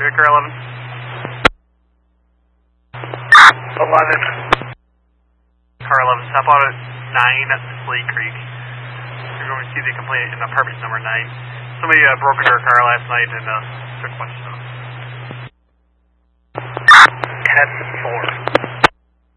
to car 11. 11. Car 11, stop out at 9 Slate Creek. You're going to see the complaint in apartment number 9. Somebody broke into her car last night and took a bunch of stuff. 10-4.